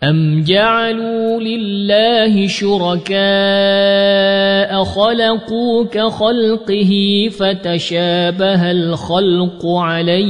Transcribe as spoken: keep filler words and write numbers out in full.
أَمْ جَعَلُوا لِلَّهِ شُرَكَاءَ خَلَقُوا كَخَلْقِهِ فَتَشَابَهَ الْخَلْقُ عَلَيْهِمْ